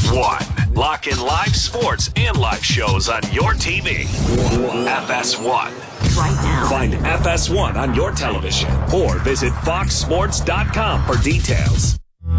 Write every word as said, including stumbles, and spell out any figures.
one. Lock in live sports and live shows on your T V. F S one. Right now. Find F S one on your television or visit fox sports dot com for details.